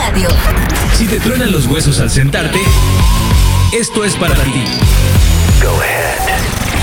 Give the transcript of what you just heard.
Radio. Si te truenan los huesos al sentarte, esto es para ti. Go ahead.